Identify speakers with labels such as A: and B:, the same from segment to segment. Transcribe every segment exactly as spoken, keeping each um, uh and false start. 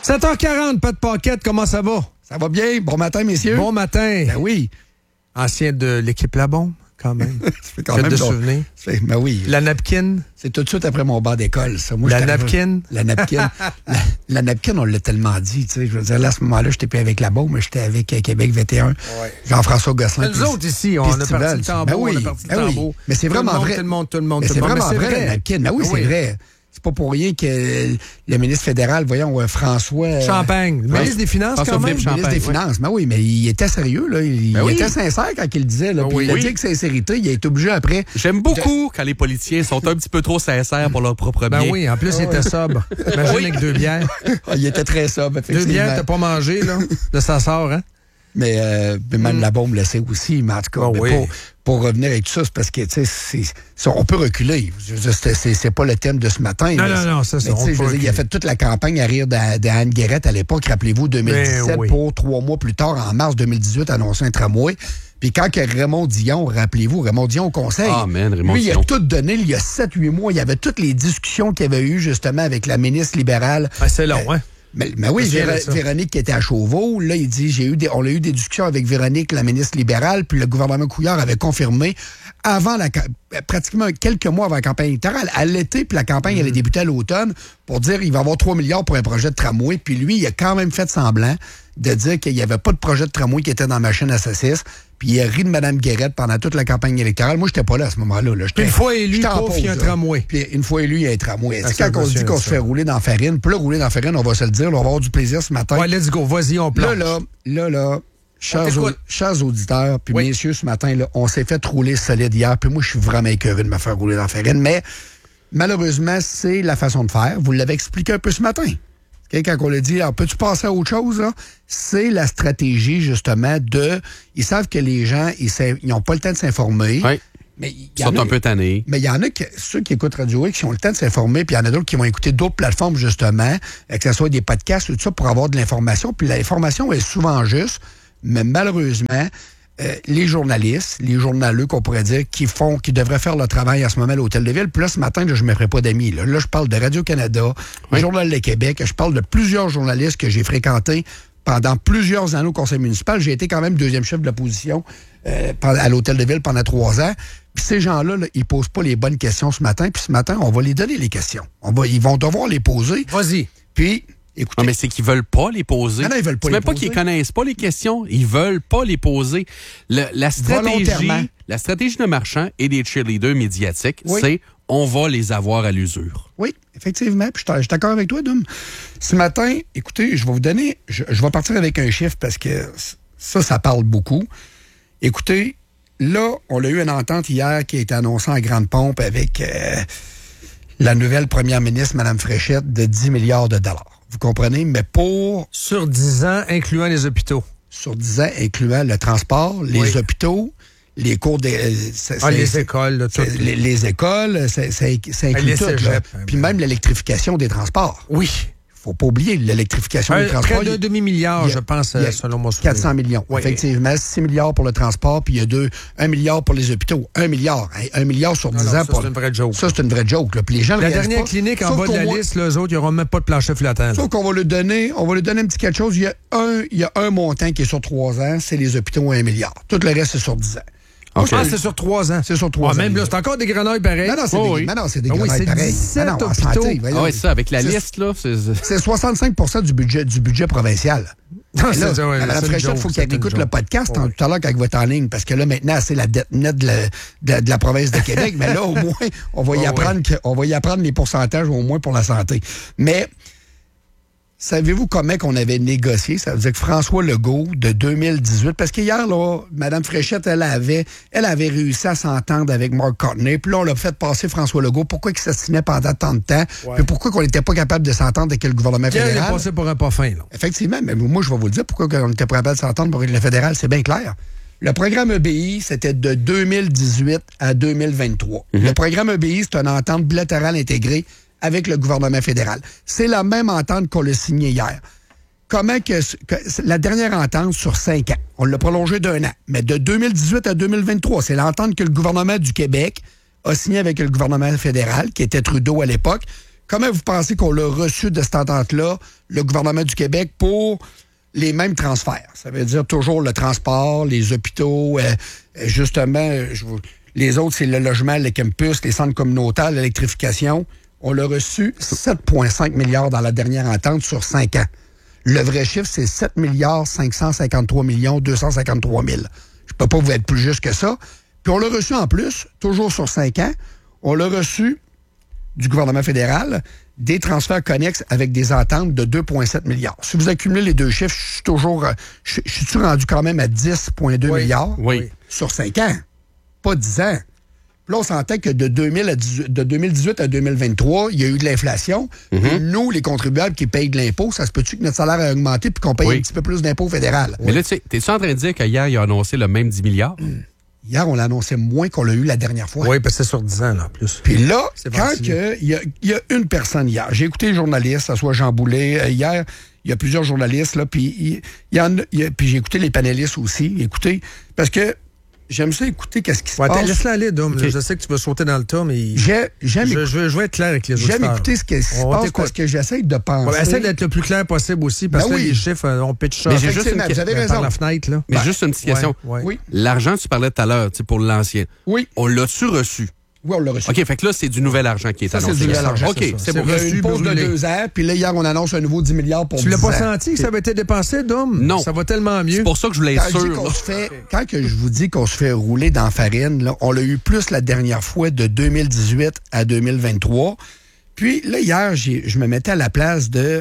A: sept heures quarante, Pat Paquette, comment ça va?
B: Ça va bien. Bon matin, messieurs.
A: Bon matin.
B: Ben oui.
A: Ancien de l'équipe La Bombe, quand même.
B: Ça fait quand
A: Faites
B: même
A: de
B: long.
A: souvenirs.
B: C'est- Ben oui.
A: La napkin.
B: C'est tout de suite après mon banc d'école, ça. Moi,
A: La
B: j'étais
A: napkin.
B: arrivé- La napkin. la, la napkin, on l'a tellement dit, tu sais. Je veux dire, là, à ce moment-là, j'étais plus avec La Bombe, mais j'étais avec euh, Québec vingt et un.
A: Ouais.
B: Jean-François Gosselin.
A: Nous
B: puis-
A: autres ici, on
B: puis
A: a parti
B: Stevens.
A: le tambour,
B: Ben oui,
A: on a parti le
B: ben oui.
A: tambour.
B: Mais c'est
A: Tout
B: vraiment
A: le monde,
B: vrai.
A: Tout le monde, tout le monde,
B: Mais
A: tout
B: c'est
A: le monde.
B: vraiment
A: Mais
B: vrai, la napkin. Ben oui,
A: Ben
B: c'est vrai. C'est pas pour rien que le ministre fédéral, voyons, euh, François... euh,
A: Champagne. Le
B: Ouais.
A: ministre des Finances,
C: François
A: quand même.
C: Philippe
B: Le ministre des
C: Champagne,
B: Finances, ben oui, mais il était sérieux, là. Il,
C: Ben
B: il
C: oui.
B: était sincère quand il le disait, là.
A: Ben
B: Puis
A: oui.
B: il a dit
C: Oui.
B: avec sincérité, il a été obligé après.
C: J'aime beaucoup quand les politiciens sont un petit peu trop sincères pour leur propre bien.
A: Ben oui, en plus, il était sobre. Imagine
C: Oui.
A: avec deux bières.
B: Ah, il était très sobre,
A: Deux
B: effectivement.
A: bières, t'as pas mangé, là. De ça sort, hein?
B: Mais, euh, mais même la bombe le sait aussi, mais en tout cas,
A: Ah
B: mais
A: oui.
B: pour, pour revenir avec tout ça, c'est parce que, tu sais, c'est- c'est- on peut reculer. Je veux dire, c'est- C'est c'est pas le thème de ce matin.
A: Non,
B: mais
A: non,
B: c'est-
A: non, ça, c'est-
B: mais tu
A: on
B: sais,
A: peut
B: je veux dire, il a
A: reculer.
B: fait toute la campagne à rire de- d'Anne Guérette à l'époque, rappelez-vous, deux mille dix-sept,
A: Ben oui.
B: pour trois mois plus tard, en mars deux mille dix-huit, annoncer un tramway. Puis quand que Raymond Dion, rappelez-vous, Raymond Dion au conseil,
C: Ah, man, Raymond
B: lui, il a
C: Dion.
B: tout donné il y a sept huit mois. Il y avait toutes les discussions qu'il y avait eues, justement, avec la ministre libérale.
A: Ben, c'est long, hein?
B: Mais, mais oui,
A: Je me souviens
B: Véro-
A: de ça.
B: Véronique qui était à Chauveau, là, il dit, j'ai eu des, on a eu des discussions avec Véronique, la ministre libérale, puis le gouvernement Couillard avait confirmé avant la, ca- pratiquement quelques mois avant la campagne électorale, à l'été, puis la campagne allait débuter à l'automne, pour dire il va y avoir trois milliards pour un projet de tramway, puis lui, il a quand même fait semblant de dire qu'il n'y avait pas de projet de tramway qui était dans ma chaîne à saucisses, puis il a ri de Mme Guérette pendant toute la campagne électorale. Moi, j'étais pas là à ce moment-là. Là. J'étais-
A: Puis une fois élu,
B: j'étais en
A: pouf, il y a un
B: pause, là.
A: tramway.
B: Puis une fois élu, il y a un tramway.
A: Ah,
B: C'est
A: ça,
B: quand
A: je
B: on
A: me
B: se dit
A: souviens
B: qu'on
A: de
B: se
A: ça.
B: fait rouler dans la farine, puis là, rouler dans la farine, on va se le dire, là, on va avoir du plaisir ce matin.
A: Ouais, let's go. Vas-y, on plonge.
B: Là, là, là, là, chers, au-
A: t'écoute.
B: chers auditeurs, puis
A: Oui.
B: messieurs, ce matin, là, on s'est fait rouler solide hier, puis moi, je suis vraiment écœuré de me faire rouler dans la farine, mais malheureusement, c'est la façon de faire. Vous l'avez expliqué un peu ce matin. OK, quand on l'a dit, alors, peux-tu passer à autre chose, là? C'est la stratégie, justement, de... Ils savent que les gens, ils n'ont pas le temps de s'informer.
C: Oui.
B: Mais il
C: Ils
B: y en
C: sont
B: a-
C: un peu tannés.
B: mais il y en a, que, ceux qui écoutent Radio X, qui ont le temps de s'informer, puis il y en a d'autres qui vont écouter d'autres plateformes, justement, euh, que ce soit des podcasts ou tout ça, pour avoir de l'information. Puis l'information est souvent juste, mais malheureusement, euh, les journalistes, les journaleux qu'on pourrait dire, qui font, qui devraient faire leur travail à ce moment à l'Hôtel de Ville. Puis là, ce matin, là, je ne me ferai pas d'amis. Là. là, je parle de Radio-Canada, le Journal de Québec, je parle de plusieurs journalistes que j'ai fréquentés pendant plusieurs années au conseil municipal. J'ai été quand même deuxième chef de l'opposition euh, pendant- à l'Hôtel de Ville pendant trois ans. Puis ces gens-là, là, ils posent pas les bonnes questions ce matin. Puis ce matin, on va les donner les questions. On va, ils vont devoir les poser.
A: Vas-y.
B: Puis, écoutez,
C: Non, mais c'est qu'ils veulent pas les poser.
B: Non, non, ils veulent pas
C: C'est
B: les
C: même pas
B: poser.
C: qu'ils connaissent pas les questions, ils veulent pas les poser. Le- la stratégie,
B: Volontairement.
C: la stratégie de Marchand et des cheerleaders médiatiques,
B: Oui.
C: c'est on va les avoir à l'usure.
B: oui, effectivement. Puis je suis je suis d'accord avec toi, Dom. Ce matin, écoutez, je vais vous donner, je, je vais partir avec un chiffre parce que ça, ça parle beaucoup. Écoutez, là, on a eu une entente hier qui a été annoncée en grande pompe avec euh, la nouvelle première ministre, Mme Fréchette, de dix milliards de dollars. Vous comprenez? Mais pour,
A: Sur dix ans, incluant les hôpitaux.
B: sur dix ans, incluant le transport, les
A: Oui.
B: hôpitaux, les cours des... euh, ça-
A: Ah,
B: ça-
A: les
B: c'est-
A: écoles, là, tout.
B: c'est- les, les écoles, ça, ça, ça inclut
A: Les
B: tout. là.
A: cégeps, hein,
B: Puis
A: ben.
B: même l'électrification des transports.
A: Oui.
B: Faut pas oublier l'électrification
A: Un-
B: des transports.
A: près d'un
B: Il y a-
A: demi-milliard,
B: il y a-
A: je pense,
B: il y a
A: euh, selon mon souvenir.
B: quatre cents millions,
A: Oui.
B: effectivement. six milliards pour le transport, puis il y a deux, un milliard pour les hôpitaux. Un milliard. Hey, un milliard sur
A: Non,
B: dix
A: non,
B: ans.
A: ça,
B: pour...
A: c'est une vraie joke.
B: Ça, c'est une vraie joke. Là. Puis les gens le
A: La
B: réalisent
A: dernière
B: pas.
A: clinique en
B: Sauf
A: bas de
B: qu'au
A: la
B: moins-
A: liste, là, eux autres, ils n'auront même pas de plancher flottant. là.
B: Sauf qu'on va le donner, on va lui donner un petit quelque chose. Il y a un, il y a un montant qui est sur trois ans, c'est les hôpitaux à un milliard. Tout le reste, c'est sur dix ans.
C: OK.
A: Ah, c'est sur trois ans.
B: C'est sur trois
A: Ah,
B: ans.
A: même là, c'est encore des grenouilles pareils.
B: Non, non, c'est
C: Oh,
B: des,
C: oui.
B: non, non, c'est des
A: Ah oui,
B: grenouilles
A: c'est
B: pareils.
A: dix-sept
B: Non, non, en
A: hôpitaux.
B: santé, voyons.
C: Ah ouais, ça, avec la
B: C'est-
C: liste, là, c'est...
B: C'est soixante-cinq pour cent du budget, du budget provincial.
A: Non,
B: Mais
A: c'est
B: là,
A: ça, ouais,
B: Mme
A: c'est une
B: Fréchette, il
A: joke,
B: faut
A: c'est
B: qu'elle
A: une
B: écoute
A: joke.
B: le podcast
A: Oh,
B: en-
A: oui.
B: tout à l'heure quand elle va être en ligne, parce que là, maintenant, c'est la dette nette de la, de, de la province de Québec. Mais là, au moins, on va, y
A: Oh,
B: apprendre que- on va y apprendre les pourcentages, au moins pour la santé. Mais savez-vous comment qu'on avait négocié? Ça veut dire que François Legault, de deux mille dix-huit, parce qu'hier, là, Mme Fréchette, elle avait, elle avait réussi à s'entendre avec Mark Carney, puis là, on l'a fait passer François Legault. Pourquoi il s'assinait pendant tant de temps? Puis pourquoi qu'on n'était pas capable de s'entendre avec le gouvernement
A: Pierre est
B: fédéral?
A: passé pour un pas fin, là.
B: Effectivement, mais moi, je vais vous le dire pourquoi on n'était pas capable de s'entendre avec le fédéral, c'est bien clair. Le programme E B I, c'était de deux mille dix-huit à deux mille vingt-trois. Le programme E B I, c'est une entente bilatérale intégrée avec le gouvernement fédéral. C'est la même entente qu'on l'a signée hier. Comment que, que la dernière entente sur cinq ans, on l'a prolongée d'un an, mais de deux mille dix-huit à deux mille vingt-trois, c'est l'entente que le gouvernement du Québec a signée avec le gouvernement fédéral, qui était Trudeau à l'époque. comment vous pensez qu'on l'a reçu de cette entente-là, le gouvernement du Québec, pour les mêmes transferts? Ça veut dire toujours le transport, les hôpitaux, euh, justement, je vous, les autres, c'est le logement, les campus, les centres communautaires, l'électrification. On l'a reçu sept virgule cinq milliards dans la dernière entente sur cinq ans. Le vrai chiffre, c'est sept milliards cinq cent cinquante-trois millions deux cent cinquante-trois mille. Je peux pas vous être plus juste que ça. Puis on l'a reçu en plus, toujours sur cinq ans, on l'a reçu du gouvernement fédéral, des transferts connexes avec des ententes de deux virgule sept milliards. Si vous accumulez les deux chiffres, je suis toujours... Je, je suis rendu quand même à dix virgule deux
A: oui.
B: milliards
C: Oui.
B: sur cinq ans. Pas dix ans. Puis là, on s'entend que de, deux mille à dix-huit, de deux mille dix-huit à deux mille vingt-trois, il y a eu de l'inflation. Mm-hmm. Nous, les contribuables qui payent de l'impôt, ça se peut-tu que notre salaire a augmenté puis qu'on paye oui. un petit peu plus d'impôt fédéral?
C: Mais oui. là, tu sais, t'es-tu en train de dire qu'hier, il a annoncé le même dix milliards? Mm.
B: Hier, on l'a annoncé moins qu'on l'a eu la dernière fois.
A: Oui, parce que c'est sur dix ans, là, en plus.
B: Puis là, quand il y, y a une personne hier, j'ai écouté les journalistes, ça soit Jean Boulet, euh, hier, il y a plusieurs journalistes, là, puis il y, y en a, puis j'ai écouté les panélistes aussi, écoutez, parce que j'aime ça écouter qu'est-ce qui se
A: ouais,
B: passe.
A: Laisse-la aller, Dom. Okay. Je sais que tu veux sauter dans le tas, mais...
B: J'ai, j'aime
A: je, je, veux, je veux être clair avec les autres.
B: J'aime écouter ce qui se passe parce que j'essaie de penser...
A: Ouais, essaie d'être le plus clair possible aussi, parce ben que oui. là, les chiffres, on pitch ça.
C: Mais j'ai juste une...
B: Vous avez raison.
A: Par la fenêtre, là.
C: Mais ben, juste une petite question.
A: Ouais, ouais.
C: Oui. L'argent, tu parlais tout à l'heure, tu sais, pour l'ancien.
B: Oui.
C: On l'a-tu reçu?
B: Oui, on l'a reçu.
C: OK, fait que là, c'est du nouvel argent qui est
B: ça,
C: annoncé.
B: C'est du nouvel argent.
C: OK, c'est, c'est
B: bon. Il y a une pause de deux ans, puis là, hier, on annonce un nouveau dix milliards pour
A: tu
B: dix ans.
A: Tu l'as pas senti que ça avait été dépensé, Dom?
C: Non.
A: Ça va tellement mieux.
C: C'est pour ça que je voulais être
B: quand
C: sûr.
B: Je fait, quand que je vous dis qu'on se fait rouler dans la farine, là, on l'a eu plus la dernière fois de deux mille dix-huit à deux mille vingt-trois. Puis là, hier, j'ai, je me mettais à la place de,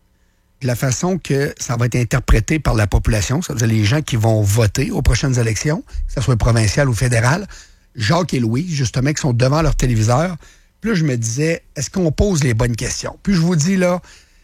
B: de la façon que ça va être interprété par la population. Ça veut dire les gens qui vont voter aux prochaines élections, que ce soit provinciales ou fédérales. Jacques et Louis, justement, qui sont devant leur téléviseur. Puis là, je me disais, est-ce qu'on pose les bonnes questions? Puis je vous dis, là,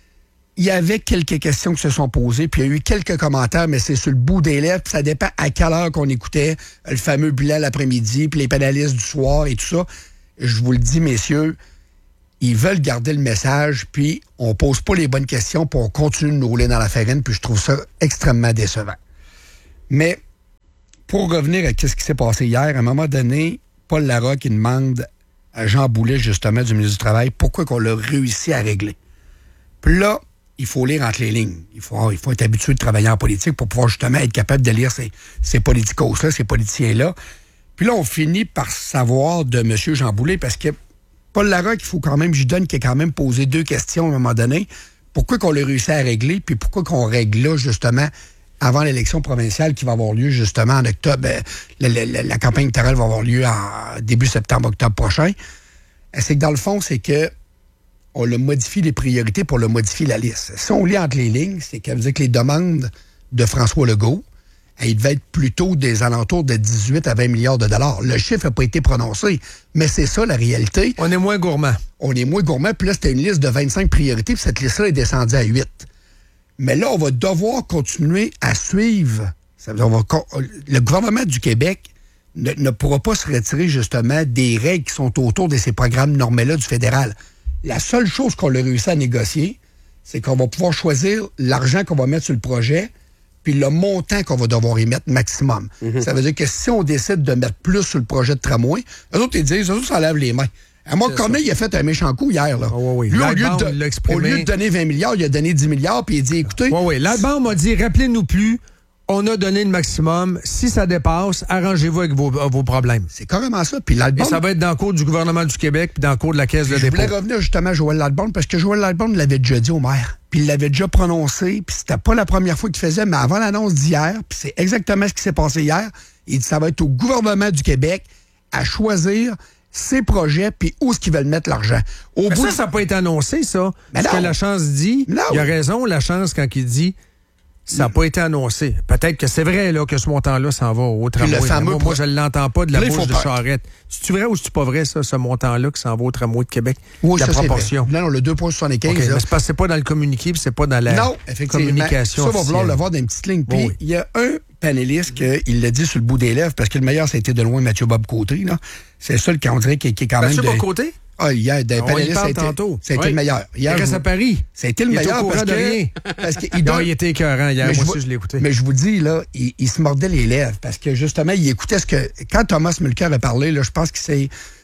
B: il y avait quelques questions qui se sont posées, puis il y a eu quelques commentaires, mais c'est sur le bout des lèvres, puis ça dépend à quelle heure qu'on écoutait le fameux bilan l'après-midi, puis les panélistes du soir et tout ça. Je vous le dis, messieurs, ils veulent garder le message, puis on pose pas les bonnes questions, puis on continue de nous rouler dans la farine, puis je trouve ça extrêmement décevant. Mais... pour revenir à ce qui s'est passé hier, à un moment donné, Paul Larocque, il demande à Jean Boulet, justement, du ministre du Travail, pourquoi qu'on l'a réussi à régler. Puis là, il faut lire entre les lignes. Il faut, il faut être habitué de travailler en politique pour pouvoir, justement, être capable de lire ces, ces politicos-là, ces politiciens-là. Puis là, on finit par savoir de M. Jean Boulet, parce que Paul Larocque, il faut quand même, je donne qu'il a quand même posé deux questions à un moment donné. Pourquoi qu'on l'a réussi à régler, puis pourquoi qu'on règle là, justement, avant l'élection provinciale qui va avoir lieu justement en octobre. Euh, la, la, la campagne électorale va avoir lieu en début septembre-octobre prochain. C'est que dans le fond, c'est que on le modifie les priorités pour le modifier la liste. Si on lit entre les lignes, c'est que, dire que les demandes de François Legault, il devait être plutôt des alentours de dix-huit à vingt milliards de dollars. Le chiffre n'a pas été prononcé, mais c'est ça la réalité.
A: On est moins gourmand.
B: On est moins gourmand, puis là, c'était une liste de vingt-cinq priorités, puis cette liste-là est descendue à huit. Mais là, on va devoir continuer à suivre. Ça veut dire, on va, le gouvernement du Québec ne, ne pourra pas se retirer, justement, des règles qui sont autour de ces programmes normés-là du fédéral. La seule chose qu'on a réussi à négocier, c'est qu'on va pouvoir choisir l'argent qu'on va mettre sur le projet, puis le montant qu'on va devoir y mettre maximum. Mm-hmm. Ça veut dire que si on décide de mettre plus sur le projet de tramway, eux autres, ils disent, eux autres, ça lève les mains. À moi, Corneille, il a fait un méchant coup hier. Là.
A: Oh, oui, oui.
B: Lui, au lieu, de, au lieu de donner vingt milliards, il a donné dix milliards, puis il a dit, écoutez...
A: Oui, oui. L'Alban m'a dit, rappelez-nous plus, on a donné le maximum. Si ça dépasse, arrangez-vous avec vos, vos problèmes.
B: C'est carrément ça. Puis l'Alban...
A: Et ça va être dans le cours du gouvernement du Québec, puis dans le cours de la Caisse de dépôt.
B: Je voulais revenir justement à Joël Ladborn, parce que Joël Ladborn l'avait déjà dit au maire. Puis il l'avait déjà prononcé, puis c'était pas la première fois qu'il faisait, mais avant l'annonce d'hier, puis c'est exactement ce qui s'est passé hier, il dit, ça va être au gouvernement du Québec à choisir ses projets, puis où est-ce qu'ils veulent mettre l'argent.
A: Au mais bout ça, de... ça n'a pas été annoncé, ça.
B: Mais
A: ce
B: non.
A: que la chance dit,
B: non.
A: il a raison, la chance, quand il dit ça n'a pas été annoncé. Peut-être que c'est vrai là, que ce montant-là s'en va au tramway. Moi,
B: pro...
A: moi, je ne l'entends pas de la
B: là,
A: bouche de
B: pas...
A: Charette. C'est-tu vrai ou c'est-tu pas vrai, ça, ce montant-là qui s'en va au tramway de Québec?
B: Oui,
A: la
B: ça,
A: proportion.
B: Non, non, le deux virgule soixante-quinze.
A: Okay, mais c'est parce que c'est pas dans le communiqué, puis c'est pas dans la
B: non,
A: communication.
B: Ça, on va vouloir le voir dans une petite ligne. Puis, oui. il y a un panéliste qui l'a dit sur le bout des lèvres, parce que le meilleur, ça a été de loin Mathieu Bob Côté. Là. C'est le seul qu'on dirait qui, qui est quand
A: Mathieu
B: même...
A: Mathieu Bob Côté?
B: Ah, hier, des panélistes, ça a été, ça a été
A: oui.
B: le meilleur. Hier,
A: il reste à Paris.
B: Ça a été le
A: il
B: meilleur parce
A: de
B: que...
A: rien.
B: Parce que
A: il, non, il était écœurant hier. Moi aussi, je l'ai écouté.
B: Mais je vous dis, là, il, il se mordait les lèvres parce que, justement, il écoutait ce que... Quand Thomas Mulcair a parlé, là, je pense que c'est...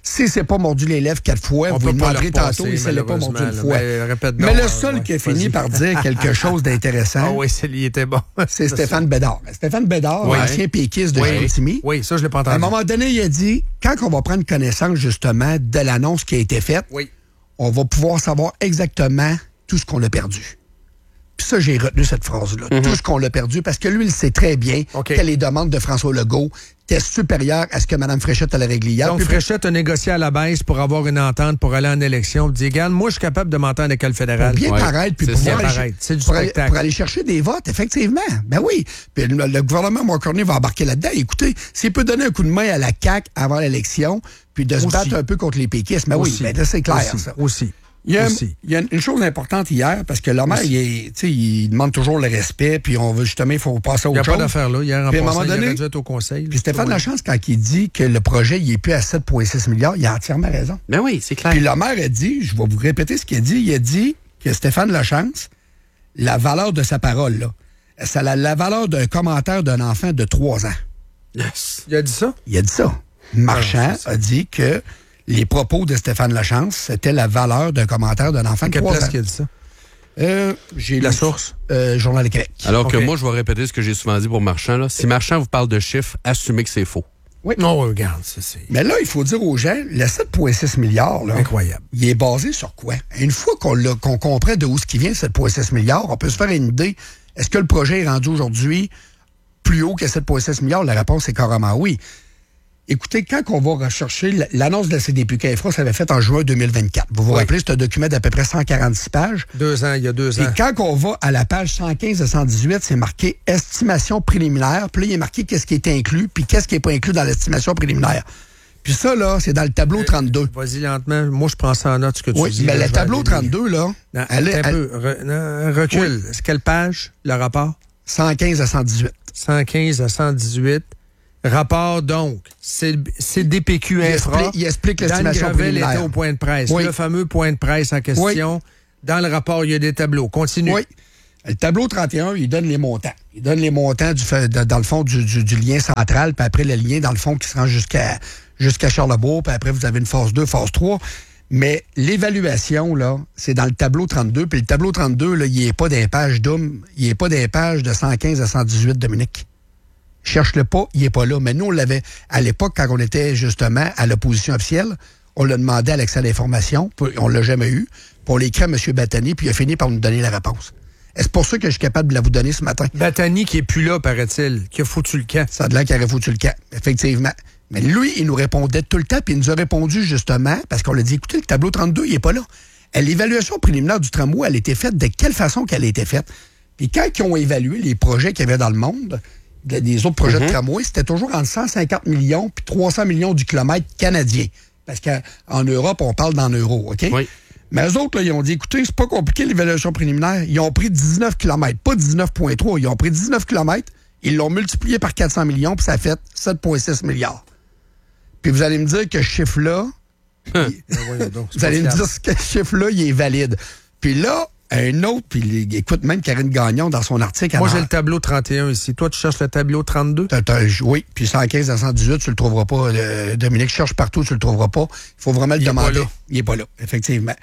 B: Si c'est pas mordu les lèvres quatre fois,
A: On
B: vous
A: peut
B: lui
A: pas
B: demanderez
A: le repasser,
B: tantôt, il ne l'a pas mordu une
A: malheureusement,
B: fois.
A: là. Ben, répète
B: Mais
A: donc,
B: le
A: euh,
B: seul
A: ouais,
B: qui a fini
A: vas-y.
B: par dire quelque chose d'intéressant,
A: Ah oui, c'est, il était bon.
B: c'est Stéphane Bédard. Stéphane Bédard,
C: Oui.
B: ancien péquiste de
A: Oui.
B: Chicoutimi.
A: Oui, ça, je l'ai pas
B: À
A: entendu.
B: un moment donné, il a dit, quand on va prendre connaissance justement de l'annonce qui a été faite,
A: Oui.
B: on va pouvoir savoir exactement tout ce qu'on a perdu. Puis ça, j'ai retenu cette phrase-là.
C: Mm-hmm.
B: Tout ce qu'on a perdu, parce que lui, il sait très bien
A: OK.
B: que les demandes de François Legault étaient supérieures à ce que Mme Fréchette allait régler hier.
A: Donc,
B: Puis
A: Fréchette a négocié à la baisse pour avoir une entente pour aller en élection. Il dit, regarde, moi, je suis capable de m'entendre avec le fédéral.
B: pour bien
C: Ouais.
B: paraître, puis
C: C'est
B: pour,
C: ça.
B: pouvoir aller-
A: Paraître. C'est du
B: pour aller,
A: spectacle.
B: pour aller chercher des votes, effectivement. Ben oui. Puis le, le gouvernement Mulroney va embarquer là-dedans. Écoutez, s'il peut donner un coup de main à la C A Q avant l'élection, puis de se
A: Aussi.
B: battre un peu contre les péquistes, ben oui,
A: Aussi.
B: ben là, c'est clair,
A: Aussi.
B: ça.
A: Aussi.
B: Il y, a,
A: Aussi.
B: il y a une chose importante hier, parce que le maire, il, est- tu sais, il demande toujours le respect, puis on veut justement, il faut passer à
A: Il n'y a
B: autre
A: pas
B: chose.
A: d'affaire là. Hier, en
B: Puis à un
A: passant,
B: moment
A: il
B: donné-
A: aurait dû être au conseil.
B: Puis Stéphane
A: Oui.
B: Lachance, quand il dit que le projet, il est plus à sept virgule six milliards, il a entièrement raison.
C: Ben oui, c'est clair.
B: Puis le maire a dit, je vais vous répéter ce qu'il a dit, il a dit que Stéphane Lachance, la valeur de sa parole, là, ça a la valeur d'un commentaire d'un enfant de trois ans.
C: Yes.
A: Il a dit ça?
B: Il a dit ça. Marchand a dit que les propos de Stéphane Lachance, c'était la valeur d'un commentaire d'un enfant de
A: Quelle
B: trois
A: place
B: ans.
A: qu'il a dit ça?
B: Euh, j'ai
A: La
B: lu-
A: source?
B: Euh, Journal de Québec.
C: Alors que
A: OK.
C: moi, je vais répéter ce que j'ai souvent dit pour Marchand. Là. Si Marchand vous parle de chiffres, assumez que c'est faux.
A: Non, regarde, ça, c'est
B: Mais là, il faut dire aux gens, le sept virgule six milliards, là,
A: incroyable.
B: il est basé sur quoi? Une fois qu'on, l'a- qu'on comprend de où ce qui vient, sept virgule six milliards, on peut se faire une idée. Est-ce que le projet est rendu aujourd'hui plus haut que sept virgule six milliards? La réponse est carrément oui. Écoutez, quand on va rechercher l- l'annonce de la C D P Q Infra, ça avait fait en juin deux mille vingt-quatre. Vous vous
A: Oui.
B: rappelez, c'est un document d'à peu près cent quarante-six pages.
A: Deux ans, il y a deux
B: Et
A: ans.
B: quand on va à la page cent quinze à cent dix-huit, c'est marqué estimation préliminaire. Puis là, il est marqué qu'est-ce qui est inclus, puis qu'est-ce qui n'est pas inclus dans l'estimation préliminaire. Puis ça, là, c'est dans le tableau trente-deux.
A: Vas-y lentement. Moi, je prends ça en note, ce que tu
B: Oui,
A: dis.
B: mais
A: là,
B: le
A: je vais
B: tableau
A: aller lire.
B: trente-deux, là,
A: Non,
B: elle est
A: attends un
B: elle-
A: peu. Re- non, recule. C'est quelle page, le rapport?
B: cent quinze à cent dix-huit.
A: cent quinze à cent dix-huit. Rapport, donc, c'est c'est D P Q
B: Il
A: Infra.
B: explique, il explique
A: Dan
B: l'estimation
A: Gravel
B: préliminaire.
A: était au point de presse.
B: Oui.
A: Le fameux point de presse en question. Dans le rapport, il y a des tableaux. Continue.
B: Oui. Le tableau trente et un, il donne les montants. Il donne les montants du, fait- de- dans le fond du, du- du lien central, puis après le lien dans le fond qui se rend jusqu'à jusqu'à Charlebourg, puis après vous avez une phase deux, phase trois. Mais l'évaluation, là, c'est dans le tableau trente-deux, puis le tableau trente-deux, là, il n'est pas d'un page d'homme, il n'est pas d'un page de cent quinze à cent dix-huit, Dominique. Cherche-le pas, il n'est pas là. Mais nous, on l'avait, à l'époque, quand on était justement à l'opposition officielle, on l'a demandé à l'accès à l'information, puis on l'a jamais eu, puis on l'a écrit à M. Battani, puis il a fini par nous donner la réponse. Est-ce pour ça que je suis capable de la vous donner ce matin?
A: Battani, qui est plus là, paraît-il, qui a foutu le camp.
B: Ça a de l'air qu'il aurait foutu le camp, effectivement. Mais lui, il nous répondait tout le temps, puis il nous a répondu justement, parce qu'on l'a dit, écoutez, le tableau trente-deux, il n'est pas là. Et l'évaluation préliminaire du tramway, elle a été faite de quelle façon qu'elle a été faite? Puis quand ils ont évalué les projets qu'il y avait dans le monde, de- des autres projets de tramway, c'était toujours entre cent cinquante millions puis trois cents millions du kilomètre canadien. Parce qu'en Europe, on parle dans euros, OK?
C: Oui.
B: Mais eux autres, là, ils ont dit, écoutez, c'est pas compliqué l'évaluation préliminaire. Ils ont pris dix-neuf kilomètres, pas dix-neuf virgule trois. Ils ont pris dix-neuf kilomètres, ils l'ont multiplié par quatre cents millions, puis ça a fait sept virgule six milliards. Puis vous allez me dire que ce chiffre-là,
A: Ben voyons donc, c'est
B: vous
A: pas
B: allez me
A: fiable.
B: dire que ce chiffre-là, il est valide. Puis là, un autre, puis les- écoute, même Karine Gagnon, dans son article...
A: Moi,
B: elle
A: j'ai
B: en-
A: le tableau trente et un ici. Toi, tu cherches le tableau trente-deux?
B: T'as- t'as- oui, puis cent quinze à cent dix-huit, tu le trouveras pas. euh, Dominique, cherche partout, tu le trouveras pas. Il faut vraiment le
A: Il est
B: demander.
A: pas là.
B: Il est pas là, effectivement.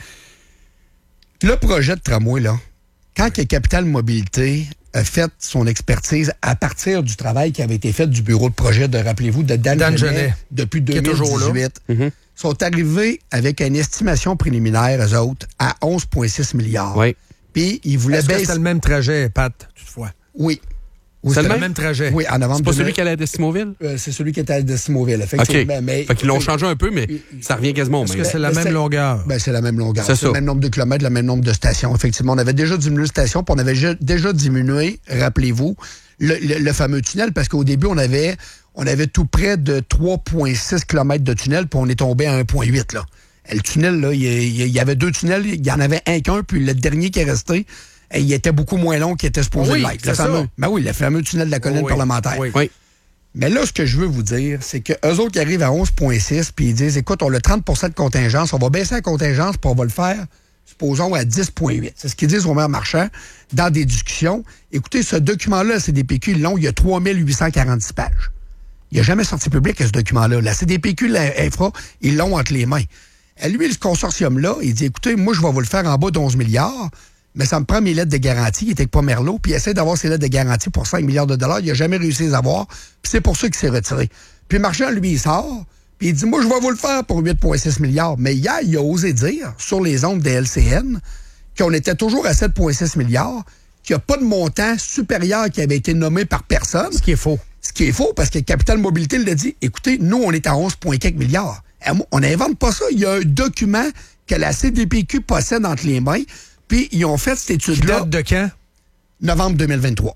B: Le projet de tramway, là, quand que Capital Mobilité a fait son expertise à partir du travail qui avait été fait du bureau de projet, de, rappelez-vous, de Dan,
A: Dan
B: Genet,
A: Genet,
B: depuis
A: qui est
B: deux mille
A: toujours là.
B: dix-huit, sont arrivés avec une estimation préliminaire, eux autres, à onze virgule six milliards.
C: Oui.
B: Puis, ils voulaient
A: Est-ce que
B: baisser...
A: c'était le même trajet, Pat, toutefois?
B: Oui. Oui,
C: C'est
B: c'était
C: le
A: même trajet.
B: Oui, en novembre
C: C'est pas
B: deux mille.
C: celui qui allait à Destimoville?
B: Euh, c'est celui qui était à Destimoville,
C: OK.
B: effectivement. Mais,
C: Fait qu'ils l'ont changé un peu, mais ça revient quasiment au
A: Est-ce
C: même.
A: que c'est la
B: Ben,
A: même
B: c'est-
A: longueur?
B: Ben, c'est la même longueur.
C: C'est
B: C'est
C: ça.
B: le même nombre de kilomètres, le même nombre de stations. Effectivement, on avait déjà diminué les stations, puis on avait déjà- déjà diminué, rappelez-vous, le, le- le fameux tunnel, parce qu'au début, on avait, on avait tout près de trois virgule six kilomètres de tunnel, puis on est tombé à un virgule huit. Là. Et le tunnel, là, il y, il y avait deux tunnels, il y en avait un qu'un, puis le dernier qui est resté, et il était beaucoup moins long qu'il était supposé
A: Oui,
B: l'être.
A: c'est
B: Le
A: ça.
B: fameux, ben oui, le fameux tunnel de la colline
A: Oui,
B: parlementaire.
A: oui.
C: Oui.
B: Mais là, ce que je veux vous dire, c'est qu'eux autres qui arrivent à onze virgule six, puis ils disent, écoute, on a trente pour cent de contingence, on va baisser la contingence, puis on va le faire, supposons, à dix virgule huit. C'est ce qu'ils disent au maire Marchand dans des discussions. Écoutez, ce document-là, c'est des P Q, ils l'ont, il y a trois mille huit cent quarante-six pages. Il n'a jamais sorti public ce document-là. La C D P Q, l'Infra, ils l'ont entre les mains. À lui, le consortium-là, il dit, écoutez, moi, je vais vous le faire en bas d'onze milliards, mais ça me prend mes lettres de garantie. Il était pas Merlot, puis il essaie d'avoir ses lettres de garantie pour cinq milliards de dollars. Il n'a jamais réussi à les avoir, puis c'est pour ça qu'il s'est retiré. Puis Marchand, lui, il sort, puis il dit, moi, je vais vous le faire pour huit virgule six milliards. Mais hier, il a osé dire, sur les ondes des L C N, qu'on était toujours à sept virgule six milliards, qu'il n'y a pas de montant supérieur qui avait été nommé par personne.
A: Ce qui est faux.
B: Ce qui est faux, parce que Capital Mobilité l'a dit, écoutez, nous, on est à onze virgule quatre milliards. On n'invente pas ça. Il y a un document que la C D P Q possède entre les mains, puis ils ont fait cette étude-là.
A: Qui date de quand?
B: Novembre deux mille vingt-trois.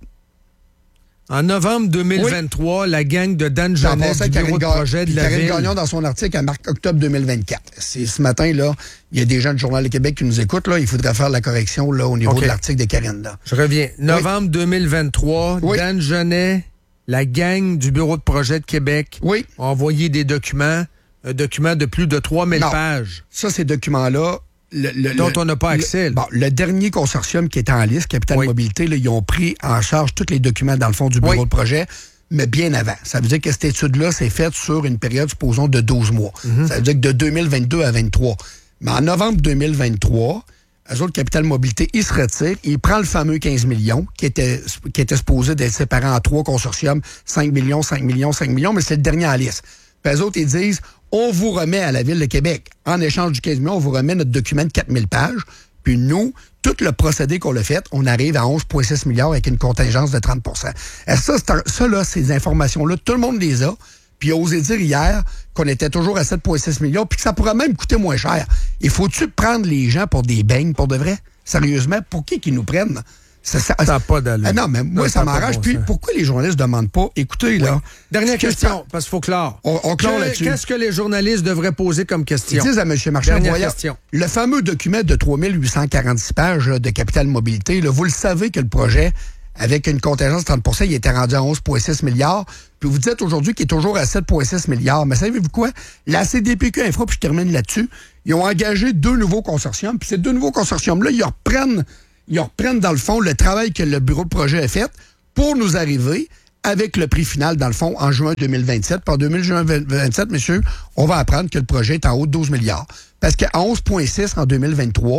A: En novembre deux mille vingt-trois, oui. La gang de Dan Genet du bureau de projet de la
B: Karine
A: ville...
B: Gagnon, dans son article, elle marque octobre deux mille vingt-quatre. C'est ce matin, là, il y a des gens du Journal de Québec qui nous écoutent. Là, il faudrait faire la correction là, au niveau okay. de l'article de Karine. Là.
A: Je reviens. Novembre oui. deux mille vingt-trois, oui. Dan Genet, la gang du bureau de projet de Québec
B: oui.
A: a envoyé des documents, un document de plus de trois mille
B: non.
A: pages.
B: Ça, ces documents-là... Le, le,
A: dont on n'a pas accès.
B: Le, bon, le dernier consortium qui était en liste, Capital oui. Mobilité, là, ils ont pris en charge tous les documents dans le fond du bureau oui. de projet, mais bien avant. Ça veut dire que cette étude-là s'est faite sur une période, supposons, de douze mois. Mm-hmm. Ça veut dire que de deux mille vingt-deux à vingt-trois. Mais en novembre deux mille vingt-trois, eux autres, Capital Mobilité, ils se retirent, ils prennent le fameux quinze millions qui était, qui était supposé d'être séparé en trois consortiums, cinq millions, cinq millions, cinq millions, mais c'est le dernier en liste. Puis eux autres, ils disent, on vous remet à la Ville de Québec. En échange du quinze millions, on vous remet notre document de quatre mille pages. Puis nous, tout le procédé qu'on a fait, on arrive à onze virgule six milliards avec une contingence de trente pour cent. Et ça, c'est, ça là, ces informations-là, tout le monde les a. Puis il a osé dire hier qu'on était toujours à sept virgule six milliards, puis que ça pourrait même coûter moins cher. Il faut-tu prendre les gens pour des beignes, pour de vrai? Sérieusement, pour qui qu'ils nous prennent?
A: Ça n'a pas d'allure.
B: Ah non, mais moi, non, ça m'arrache. Bon, puis, pourquoi les journalistes ne demandent pas? Écoutez, oui. là.
A: Dernière question, ça, parce qu'il faut clore.
B: On, on clore là-dessus.
A: Qu'est-ce que les journalistes devraient poser comme question?
B: Ils disent à M. Marchand,
A: Dernière
B: voyons,
A: question.
B: Le fameux document de trois mille huit cent quarante-six pages là, de Capital Mobilité, là, vous le savez que le projet, avec une contingence de trente pour cent, il était rendu à onze virgule six milliards. Puis vous dites aujourd'hui qu'il est toujours à sept virgule six milliards. Mais savez-vous quoi? La C D P Q Infra, puis je termine là-dessus, ils ont engagé deux nouveaux consortiums. Puis ces deux nouveaux consortiums-là, ils reprennent... Ils reprennent, dans le fond, le travail que le bureau de projet a fait pour nous arriver avec le prix final, dans le fond, en juin deux mille vingt-sept. Puis en deux mille vingt-sept, messieurs, on va apprendre que le projet est en haut de douze milliards. Parce qu'à onze virgule six en deux mille vingt-trois,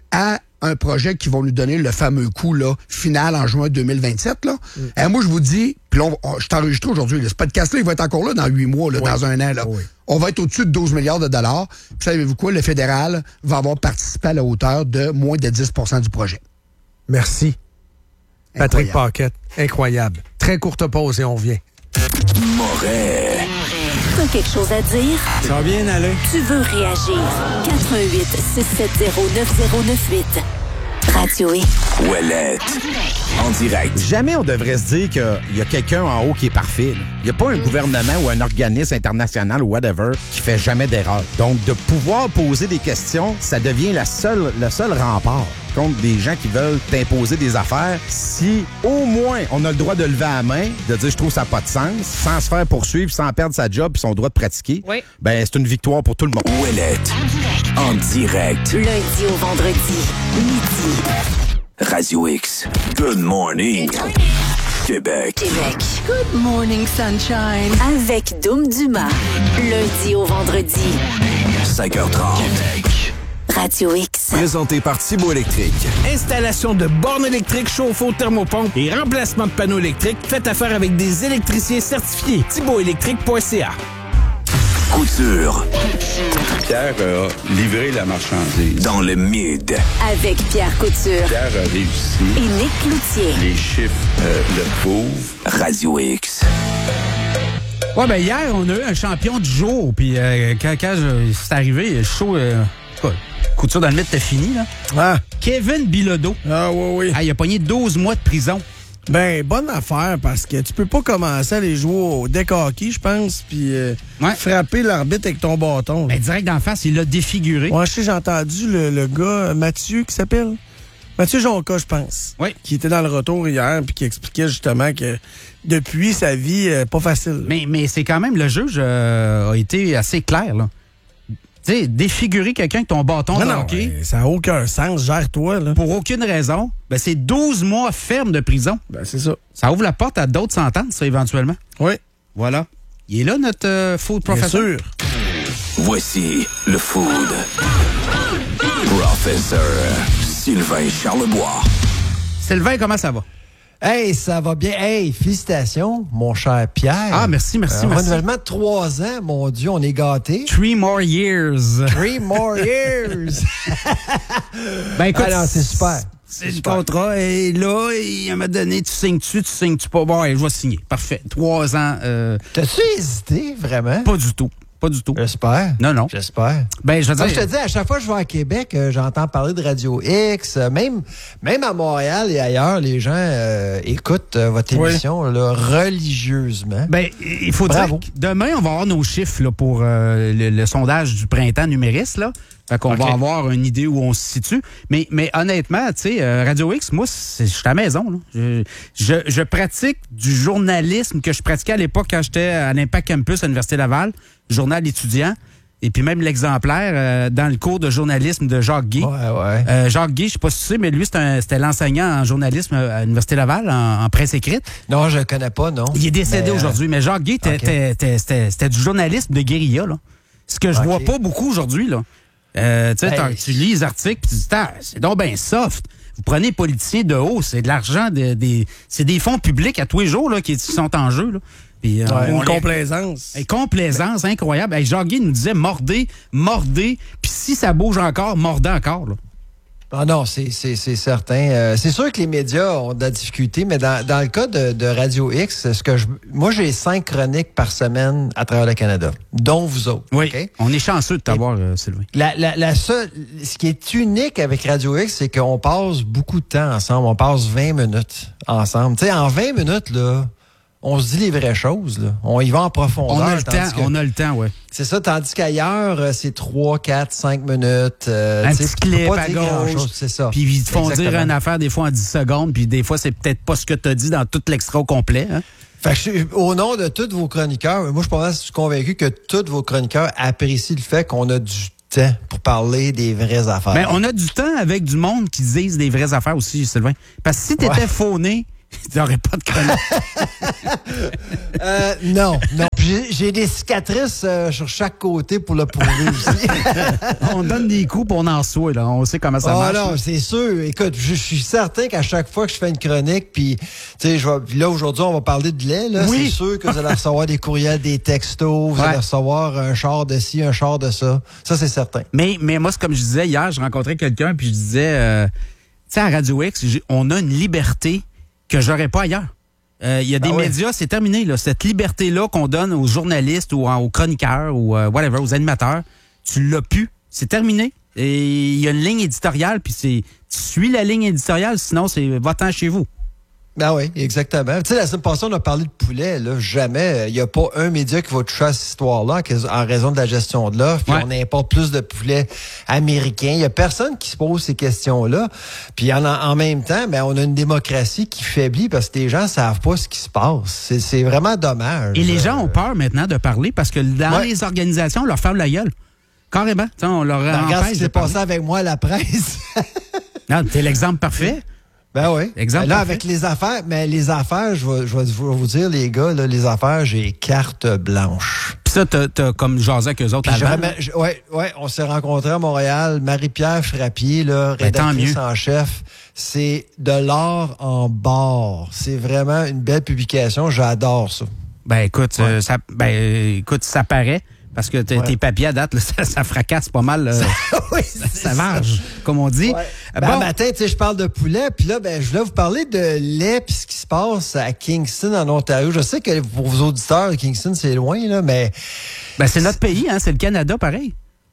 B: à un projet qui va nous donner le fameux coût là, final en juin deux mille vingt-sept, là, mm. et moi, je vous dis, puis là, on, je t'enregistre aujourd'hui, là, ce podcast-là, il va être encore là dans huit mois, là, oui. dans un an. Là. Oui. On va être au-dessus de douze milliards de dollars. Puis savez-vous quoi? Le fédéral va avoir participé à la hauteur de moins de dix pour cent du projet.
A: Merci. Patrick Paquette. Incroyable. Très courte pause et on revient.
D: Moret.
E: T'as quelque chose à dire?
A: Ça va bien aller.
E: Tu veux réagir? quatre un huit six sept zéro neuf zéro neuf huit. Radio X.
D: Ouellette. En direct.
F: Jamais on devrait se dire qu'il y a quelqu'un en haut qui est parfait. Il n'y a pas un gouvernement ou un organisme international ou whatever qui fait jamais d'erreur. Donc, de pouvoir poser des questions, ça devient la seule, le seul rempart contre des gens qui veulent t'imposer des affaires. Si au moins on a le droit de lever la main, de dire je trouve ça n'a pas de sens, sans se faire poursuivre, sans perdre sa job et son droit de pratiquer,
E: oui.
F: ben c'est une victoire pour tout le monde.
D: Ouellette. En direct.
E: Lundi au vendredi, midi.
D: Radio X. Good morning. Québec.
E: Québec. Good morning, sunshine. Avec Doom Dumas. Lundi au vendredi.
D: cinq heures trente. Québec.
E: Radio X.
D: Présenté par Thibault Électrique.
G: Installation de bornes électriques, chauffe-eau, thermopompe et remplacement de panneaux électriques. Faites affaire avec des électriciens certifiés. thibault électrique point c a.
D: Couture.
H: Pierre a livré la marchandise.
D: Dans le mid.
E: Avec Pierre Couture.
H: Pierre a réussi.
E: Et Nick Cloutier.
H: Les chiffres euh, le prouvent.
D: Radio X.
I: Ouais, ben hier, on a eu un champion du jour. Puis euh, quand, quand je, c'est arrivé, chaud. Euh, quoi, Couture dans le mythe, t'as fini, là.
A: Ah.
I: Kevin Bilodeau.
A: Ah, oui, oui.
I: Ah, il a pogné douze mois de prison.
J: Ben, bonne affaire, parce que tu peux pas commencer à aller jouer au deck hockey, je pense, puis euh, ouais. frapper l'arbitre avec ton bâton.
I: Ben, direct d'en face, il l'a défiguré.
J: Moi, je sais, j'ai entendu le, le gars, Mathieu, qui s'appelle Mathieu Jonca, je pense.
I: Oui.
J: Qui était dans le retour hier, puis qui expliquait justement que depuis, sa vie, euh, pas facile.
I: Mais, mais c'est quand même, le juge euh, a été assez clair, là. Tu sais, défigurer quelqu'un avec ton bâton
J: non,
I: de
J: non,
I: hockey.
J: Ben, ça n'a aucun sens, gère-toi, là.
I: Pour aucune raison. Ben, c'est douze mois ferme de prison.
J: Ben, c'est ça.
I: Ça ouvre la porte à d'autres sentences, ça, éventuellement.
J: Oui.
I: Voilà. Il est là, notre euh, food professor?
J: Bien sûr.
D: Voici le food professor Sylvain Charlebois.
I: Sylvain, comment ça va?
K: Hey, ça va bien. Hey, félicitations, mon cher Pierre.
I: Ah, merci, merci,
K: Un
I: merci.
K: renouvellement de trois ans, mon Dieu, on est gâtés.
I: Three more years.
K: Three more years.
I: Ben écoute,
K: ah non, c'est super.
I: C'est le contrat. Et là, il m'a donné, tu signes-tu, tu signes-tu pas? Bon, ouais, je vais signer. Parfait. Trois ans. Euh...
K: T'as-tu hésité, vraiment?
I: Pas du tout. Pas du tout.
K: J'espère.
I: Non, non.
K: J'espère.
I: Ben, je veux dire...
K: Ah, je te dis, à chaque fois que je vais à Québec, euh, j'entends parler de Radio X. Euh, même, même à Montréal et ailleurs, les gens euh, écoutent euh, votre émission
I: oui.
K: là, religieusement.
I: Ben, il faut
K: Bravo.
I: dire que demain, on va avoir nos chiffres là, pour euh, le, le sondage du printemps numériste. Là. Fait qu'on
K: Okay.
I: va avoir une idée où on se situe. Mais, mais honnêtement, tu sais, euh, Radio X, moi, c'est- je suis à la maison. Là. Je, je, je pratique du journalisme que je pratiquais à l'époque quand j'étais à l'Impact Campus à l'Université Laval, journal étudiant. Et puis même l'exemplaire euh, dans le cours de journalisme de Jacques Guy.
K: Ouais, ouais.
I: Euh, Jacques Guy, je sais pas si tu sais, mais lui, c'est un- c'était l'enseignant en journalisme à l'Université Laval, en, en presse écrite.
K: Non, je le connais pas, non.
I: Il est décédé
K: Mais, euh,
I: aujourd'hui, mais Jacques Guy, t'es-
K: ok.
I: t'es- t'es- c'était c'était du journalisme de guérilla, là. Ce que je
K: Ok.
I: vois pas beaucoup aujourd'hui, là. Euh, tu sais,
K: Hey.
I: t'as- tu lis les articles, puis tu dis, Ah, c'est donc ben soft. Vous prenez les politiciens de haut, c'est de l'argent, de- des, c'est des fonds publics à tous les jours là, qui, qui sont en jeu. Là. Puis, euh,
J: Ouais,
I: on
J: une
I: les-
J: complaisance.
I: Hey, complaisance, incroyable. Hey, Jacques Guy nous disait mordez, mordez, puis si ça bouge encore, mordez encore. Là.
K: Ah non, c'est, c'est, c'est certain. Euh, c'est sûr que les médias ont de la difficulté, mais dans, dans le cas de, de Radio X, ce que je, moi, j'ai cinq chroniques par semaine à travers le Canada, dont vous autres.
I: Oui,
K: OK?
I: on est chanceux de t'avoir, euh, Sylvain.
K: La, la, la seule, ce qui est unique avec Radio X, c'est qu'on passe beaucoup de temps ensemble. On passe vingt minutes ensemble. Tu sais, en vingt minutes, là, on se dit les vraies choses. Là. On y va en profondeur.
I: On a le
K: tandis
I: temps,
K: que-
I: on a le temps, ouais.
K: C'est ça, tandis qu'ailleurs, euh, c'est trois, quatre, cinq minutes. Euh,
I: Un
K: tu sais,
I: petit
K: tu peux
I: clip
K: pas
I: à
K: dire grand-chose,
I: gauche.
K: c'est ça.
I: Puis ils te font dire
K: Exactement.
I: une affaire des fois en dix secondes, puis des fois, c'est peut-être pas ce que tu as dit dans tout l'extra au complet. Hein?
K: Fait que je suis- au nom de tous vos chroniqueurs, moi, je suis pas mal convaincu que tous vos chroniqueurs apprécient le fait qu'on a du temps pour parler des vraies affaires.
I: Mais on a du temps avec du monde qui disent des vraies affaires aussi, Sylvain. Parce que si tu étais
K: Ouais.
I: fauné, tu n'aurais pas de chronique.
K: Euh, non, non. Puis J'ai, j'ai des cicatrices euh, sur chaque côté pour le prouver aussi.
I: On donne des coups pour on en soit, là. On sait comment ça
K: Ah
I: marche.
K: non,
I: là.
K: c'est sûr. Écoute, je, je suis certain qu'à chaque fois que je fais une chronique, puis tu sais, je vais- puis là aujourd'hui on va parler de lait. Là,
I: Oui.
K: c'est sûr que vous allez recevoir des courriels, des textos, vous
I: Ouais.
K: allez recevoir un char de ci, un char de ça. Ça c'est certain.
I: Mais, mais moi, c'est comme je disais hier, je rencontrais quelqu'un, puis je disais, euh, tu sais, à Radio X, j'ai- on a une liberté que j'aurais pas ailleurs. Euh, Il y a des
K: Ah ouais.
I: médias, c'est terminé, là. Cette liberté-là qu'on donne aux journalistes ou en- aux chroniqueurs ou euh, whatever, aux animateurs, tu l'as plus. C'est terminé. Et il y a une ligne éditoriale, puis c'est tu suis la ligne éditoriale, sinon c'est va-t'en chez vous.
K: Ben oui, exactement. Tu sais, la semaine passée, on a parlé de poulet. Là. Jamais, il n'y a pas un média qui va toucher à cette histoire-là en raison de la gestion de l'offre. Puis
I: Ouais.
K: on importe plus de poulet américain. Il n'y a personne qui se pose ces questions-là. Puis en, en même temps, ben, on a une démocratie qui faiblit parce que les gens ne savent pas ce qui se passe. C'est, c'est vraiment dommage.
I: Et les gens ont peur maintenant de parler parce que dans
K: Ouais.
I: les organisations, on leur ferme la gueule. Carrément. Tu sais, on leur
K: Ben, regarde ce
I: empêche
K: qui
I: de
K: s'est
I: parler.
K: passé avec moi à la presse.
I: Non, t'es l'exemple parfait.
K: Ben oui.
I: Exemple
K: Ben là,
I: parfait.
K: avec les affaires, mais les affaires, je vais, je vais vous vous dire, les gars, là, les affaires, j'ai carte blanche.
I: Puis ça, t'as, t'as comme jasé avec eux autres
K: Puis
I: avant.
K: vraiment, je- ouais, ouais, on s'est rencontrés à Montréal. Marie-Pierre Frappier, là,
I: Ben, tant
K: rédactrice
I: mieux.
K: en chef. C'est de l'or en barre. C'est vraiment une belle publication. J'adore ça.
I: Ben écoute, euh, ça, ben euh, écoute, ça paraît parce que t-
K: Ouais.
I: tes papiers à date, là, ça, ça fracasse pas mal. euh,
K: oui,
I: ça varge, comme on dit.
K: Ouais.
I: Euh,
K: Ben,
I: bon,
K: un matin, tu sais, je parle de poulet, puis là, ben, je voulais vous parler de lait puis ce qui se passe à Kingston, en Ontario. Je sais que pour vos auditeurs, Kingston, c'est loin, là, mais
I: ben c'est notre pays, hein, c'est le Canada, pareil.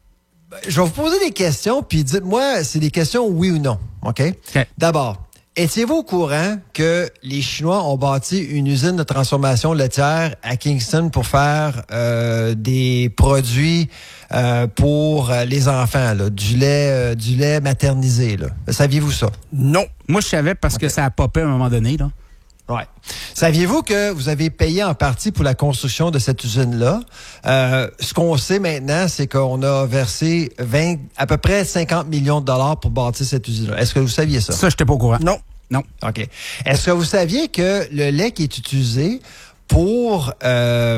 K: je vais vous poser des questions, puis dites-moi, c'est des questions oui ou non, OK?
I: OK.
K: D'abord, étiez-vous au courant que les Chinois ont bâti une usine de transformation laitière à Kingston pour faire euh, des produits euh, pour euh, les enfants, là, du lait, euh, du lait maternisé, là? Saviez-vous ça?
J: Non.
I: Moi, je savais parce que ça a popé à un moment donné, là.
K: Ouais. Saviez-vous que vous avez payé en partie pour la construction de cette usine-là? Euh, ce qu'on sait maintenant, c'est qu'on a versé vingt, à peu près cinquante millions de dollars pour bâtir cette usine-là. Est-ce que vous saviez ça?
I: Ça, j'étais pas au courant.
J: Non.
I: Non.
K: OK. Est-ce que vous saviez que le lait qui est utilisé pour euh,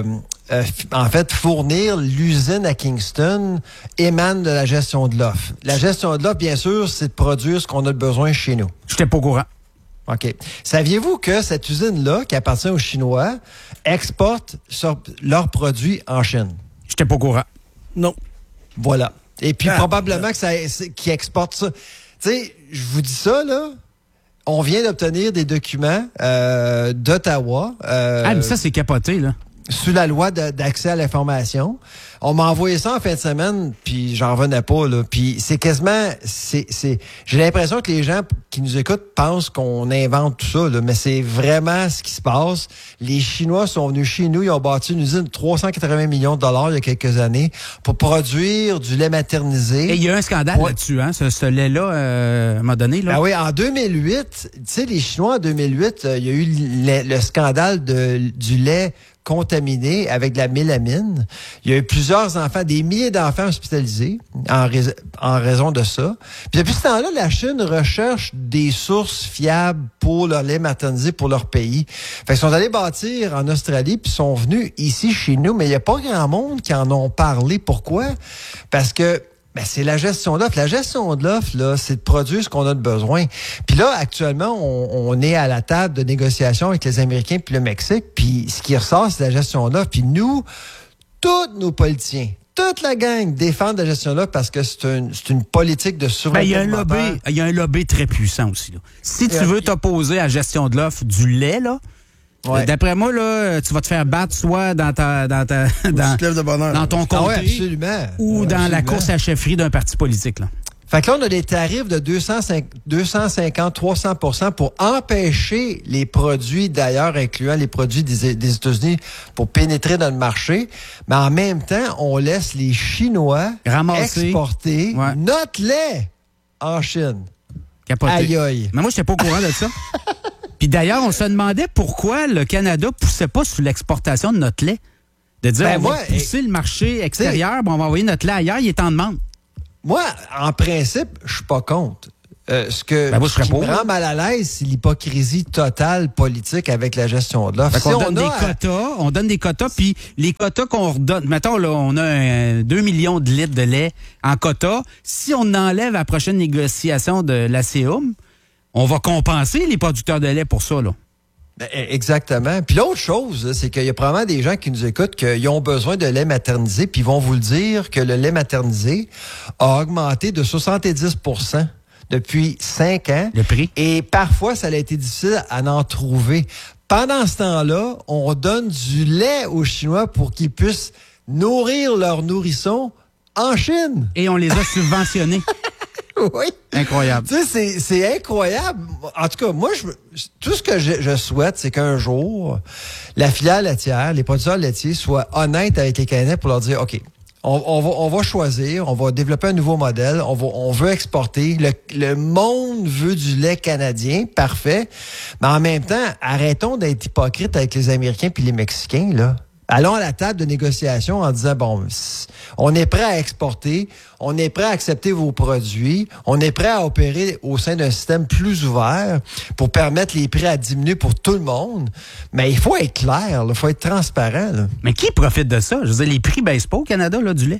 K: euh, en fait, fournir l'usine à Kingston émane de la gestion de l'offre. La gestion de l'offre, bien sûr, c'est de produire ce qu'on a besoin chez nous.
I: Je n'étais pas au courant.
K: OK. Saviez-vous que cette usine-là, qui appartient aux Chinois, exporte sur leurs produits en Chine?
I: Je n'étais pas au courant.
J: Non.
K: Voilà. Et puis,
J: Ah,
K: probablement que ça, qui exporte ça. Tu sais, je vous dis ça, là. On vient d'obtenir des documents euh, d'Ottawa. Euh,
I: ah, mais ça, c'est capoté, là.
K: Sous la loi de, d'accès à l'information. On m'a envoyé ça en fin de semaine, puis j'en revenais pas, là. Puis c'est quasiment... c'est, c'est, j'ai l'impression que les gens qui nous écoutent pensent qu'on invente tout ça, là, mais c'est vraiment ce qui se passe. Les Chinois sont venus chez nous, ils ont bâti une usine de trois cent quatre-vingts millions de dollars il y a quelques années pour produire du lait maternisé.
I: Et il y a un scandale
K: ouais.
I: là-dessus, hein, ce, ce lait-là, euh, à un moment donné, là.
K: Ah oui, en deux mille huit, tu sais, les Chinois, en deux mille huit, euh, il y a eu le, le scandale de, du lait contaminé avec de la mélamine. Il y a eu plusieurs enfants, des milliers d'enfants hospitalisés en, rais- en raison de ça. Puis depuis ce temps-là, la Chine recherche des sources fiables pour leur lait maternisé pour leur pays. Fait qu'ils sont allés bâtir en Australie puis sont venus ici chez nous, mais il n'y a pas grand monde qui en ont parlé. Pourquoi? Parce que ben, c'est la gestion de l'offre. La gestion de l'offre, là, c'est de produire ce qu'on a de besoin. Puis là, actuellement, on, on est à la table de négociation avec les Américains puis le Mexique. Puis ce qui ressort, c'est la gestion de l'offre. Puis nous, tous nos politiciens, toute la gang défendent la gestion de l'offre parce que c'est une, c'est une politique de souveraineté.
I: Ben, il y a un lobby, il y a un lobby très puissant aussi, là. Si tu veux t'opposer à la gestion de l'offre du lait, là,
K: Ouais.
I: d'après moi, là, tu vas te faire battre soit dans ta dans ta dans,
J: de bonheur.
I: dans ton
K: Ah ouais,
I: comté
K: absolument.
I: ou
K: Ouais,
I: dans
K: absolument.
I: la course à la chefferie d'un parti politique, là.
K: Fait que là, on a des tarifs de deux cent cinquante, trois cents pour cent pour empêcher les produits d'ailleurs, incluant les produits des, des États-Unis, pour pénétrer dans le marché. Mais en même temps, on laisse les Chinois
I: Ramasser.
K: exporter
I: Ouais.
K: notre lait en Chine.
I: Capoté.
K: Aïe aïe.
I: Mais moi, je n'étais pas au courant de ça. Puis d'ailleurs, on se demandait pourquoi le Canada poussait pas sur l'exportation de notre lait. De dire,
K: Ben
I: on
K: moi,
I: va pousser le marché extérieur, ben on va envoyer notre lait ailleurs, il est en demande.
K: Moi, en principe, je suis pas contre. Euh, ce que,
I: Ben moi, je
K: ce qui
I: serais
K: me
I: pour.
K: rend mal à l'aise, c'est l'hypocrisie totale politique avec la gestion de l'offre.
I: Fait qu'on
K: Si on
I: donne
K: a
I: des
K: à-
I: quotas, on donne des quotas, puis les quotas qu'on redonne, mettons, là, on a un, deux millions de litres de lait en quotas. Si on enlève à la prochaine négociation de l'A C U M, on va compenser les producteurs de lait pour ça, là.
K: Ben, exactement. Puis l'autre chose, là, c'est qu'il y a probablement des gens qui nous écoutent qui ont besoin de lait maternisé, puis ils vont vous le dire que le lait maternisé a augmenté de soixante-dix pour cent depuis cinq ans.
I: Le prix.
K: Et parfois, ça a été difficile à en trouver. Pendant ce temps-là, on donne du lait aux Chinois pour qu'ils puissent nourrir leurs nourrissons en Chine.
I: Et on les a subventionnés.
K: Oui.
I: Incroyable.
K: Tu sais, c'est, c'est incroyable. En tout cas, moi, je, tout ce que je, je souhaite, c'est qu'un jour, la filière laitière, les producteurs laitiers soient honnêtes avec les Canadiens pour leur dire, OK, on, on, va, on va choisir, on va développer un nouveau modèle, on, va, on veut exporter. Le, le monde veut du lait canadien, parfait. Mais en même temps, arrêtons d'être hypocrites avec les Américains puis les Mexicains, là. Allons à la table de négociation en disant, bon, on est prêt à exporter, on est prêt à accepter vos produits, on est prêt à opérer au sein d'un système plus ouvert pour permettre les prix à diminuer pour tout le monde. Mais il faut être clair, il faut être transparent. Là.
I: Mais qui profite de ça? Je veux dire, les prix baissent pas au Canada, là, du lait?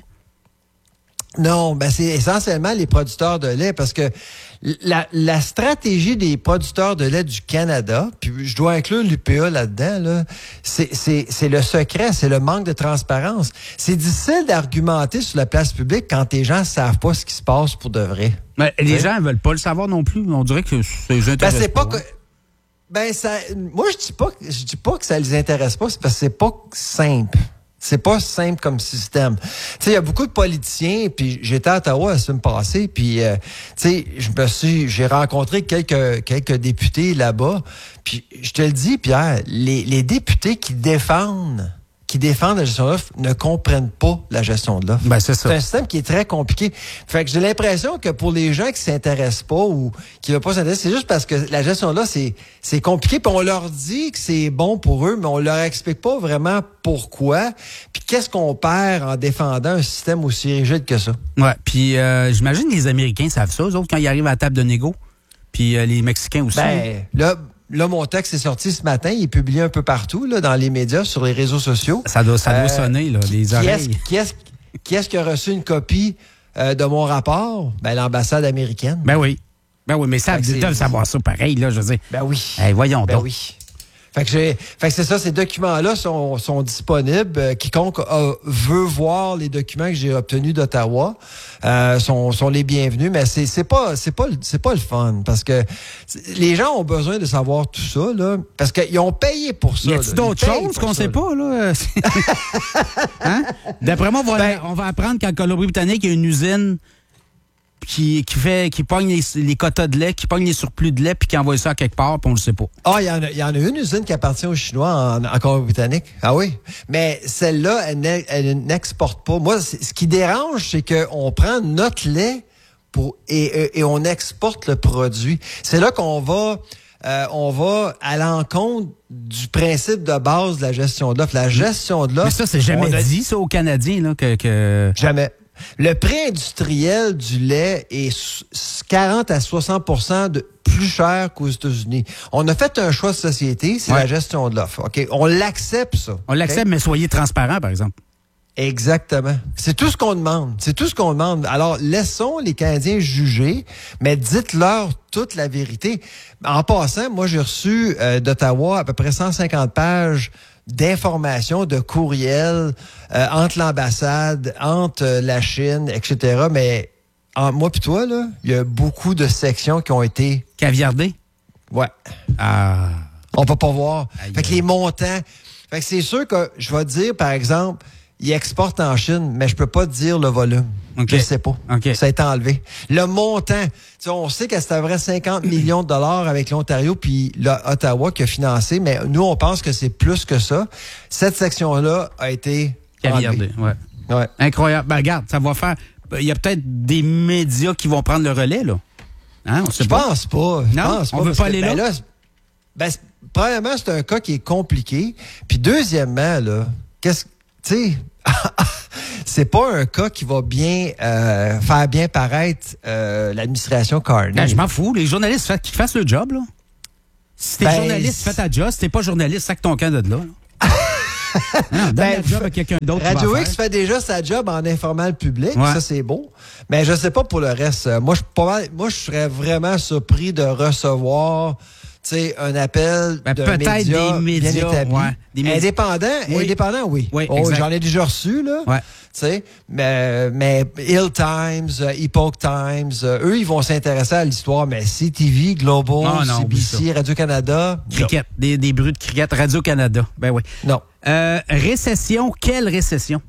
K: Non, ben c'est essentiellement les producteurs de lait parce que la, la stratégie des producteurs de lait du Canada, puis je dois inclure l'U P A là-dedans, là, c'est, c'est, c'est le secret, c'est le manque de transparence. C'est difficile d'argumenter sur la place publique quand les gens savent pas ce qui se passe pour de vrai.
I: Mais les
K: Ouais.
I: gens ne veulent pas le savoir non plus. On dirait que c'est les
K: Ben
I: intéresse
K: c'est pas
I: pas,
K: que
I: hein.
K: ben ça moi je dis pas je dis pas que ça les intéresse pas, c'est parce que c'est pas simple. C'est pas simple comme système. Tu sais, il y a beaucoup de politiciens, puis j'étais à Ottawa la semaine passée, puis euh, tu sais, je me suis, j'ai rencontré quelques quelques députés là-bas, puis je te le dis, Pierre, les, les députés qui défendent qui défendent la gestion de l'offre ne comprennent pas la gestion de l'offre.
I: Ben, c'est ça.
K: C'est un système qui est très compliqué. Fait que j'ai l'impression que pour les gens qui s'intéressent pas ou qui ne veulent pas s'intéresser, c'est juste parce que la gestion de l'offre, c'est, c'est compliqué. Puis on leur dit que c'est bon pour eux, mais on leur explique pas vraiment pourquoi. Puis qu'est-ce qu'on perd en défendant un système aussi rigide que ça.
I: Ouais. Puis euh, j'imagine que les Américains savent ça, eux autres, quand ils arrivent à la table de négo. Puis euh, les Mexicains aussi.
K: Ben, là, là, mon texte est sorti ce matin. Il est publié un peu partout, là, dans les médias, sur les réseaux sociaux.
I: Ça doit, ça doit euh, sonner, là, les oreilles.
K: Qui est-ce, qui est-ce, qui est-ce qui a reçu une copie euh, de mon rapport? Ben, l'ambassade américaine.
I: Ben oui. Ben oui, mais ça, ils doivent savoir ça pareil, là, je veux dire.
K: Ben oui.
I: Hey, voyons
K: ben
I: donc.
K: oui. Fait que, j'ai, fait que c'est ça, ces documents-là sont, sont disponibles. Euh, quiconque euh, veut voir les documents que j'ai obtenus d'Ottawa euh, sont, sont les bienvenus, mais c'est, c'est pas c'est pas c'est pas le fun parce que les gens ont besoin de savoir tout ça là, parce qu'ils ont payé pour ça.
I: Y a-t-il d'autres choses qu'on
K: ça,
I: sait pas là? Hein? D'après moi, on va, ben, on va apprendre qu'en Colombie-Britannique, il y a une usine qui, qui fait qui pogne les, les quotas de lait, qui pogne les surplus de lait, puis qui envoie ça à quelque part, puis on le sait pas.
K: Ah, il y en a, y en a une usine qui appartient aux Chinois en, en Colombie-Britannique. Ah oui? Mais celle-là, elle, ne, elle n'exporte pas. Moi, ce qui dérange, c'est qu'on prend notre lait pour et, et, et on exporte le produit. C'est là qu'on va... Euh, on va à l'encontre du principe de base de la gestion de l'offre. La gestion de l'offre...
I: Mais ça, c'est jamais a... dit, ça, aux Canadiens, là, que... que...
K: Jamais. Le prix industriel du lait est quarante à soixante pour cent de plus cher qu'aux États-Unis. On a fait un choix de société, c'est ouais. la gestion de l'offre. OK? On l'accepte, ça.
I: On l'accepte, okay? Mais soyez transparent, par exemple.
K: Exactement. C'est tout ce qu'on demande. C'est tout ce qu'on demande. Alors, laissons les Canadiens juger, mais dites-leur toute la vérité. En passant, moi, j'ai reçu euh, d'Ottawa à peu près cent cinquante pages d'informations, de courriels euh, entre l'ambassade, entre euh, la Chine, et cetera. Mais en, moi puis toi, là, il y a beaucoup de sections qui ont été...
I: Caviardées?
K: Ouais.
I: Ah.
K: On peut pas voir.
I: Aïe.
K: Fait que les montants... Fait que c'est sûr que je vais te dire, par exemple... Ils exportent en Chine, mais je peux pas te dire le volume.
I: Okay.
K: Je sais pas.
I: Okay.
K: Ça a été enlevé. Le montant, on sait que c'était vrai cinquante millions de dollars avec l'Ontario puis l'Ottawa qui a financé, mais nous, on pense que c'est plus que ça. Cette section-là a été
I: caviardée. Ouais.
K: Ouais.
I: Incroyable. Ben, regarde, ça va faire... Il y a peut-être des médias qui vont prendre le relais, là. Hein? On sait
K: je
I: pas.
K: pense pas. Je
I: non,
K: pense
I: on
K: pas,
I: veut pas
K: que,
I: aller
K: ben
I: là?
K: là ben, premièrement, c'est un cas qui est compliqué. Puis deuxièmement, là, qu'est-ce que... Tu sais, c'est pas un cas qui va bien euh, faire bien paraître euh, l'administration Carney.
I: Ben, je m'en fous. Les journalistes, qui fassent le job, là. Si t'es
K: ben,
I: journaliste, fais ta job. Si t'es pas journaliste, sac ton camp de là. là. Non, donne
K: ben,
I: la job à quelqu'un d'autre.
K: Radio X fait déjà sa job en informant le public. Ouais. Ça, c'est beau. Mais je sais pas pour le reste. Moi, je pas mal, moi, je serais vraiment surpris de recevoir... C'est un appel
I: ben,
K: de
I: peut-être
K: médias
I: des médias
K: bien établis.
I: Ouais, des médias.
K: Indépendants, oui. Indépendants, oui.
I: oui
K: oh, j'en ai déjà reçu, là.
I: Ouais.
K: T'sais, mais, mais Hill Times, uh, Epoch Times, uh, eux, ils vont s'intéresser à l'histoire, mais C T V, Global,
I: oh, non,
K: C B C, Radio-Canada.
I: Cricket, des, des bruits de cricket, Radio-Canada. Ben oui.
K: Non.
I: Euh, récession, quelle récession?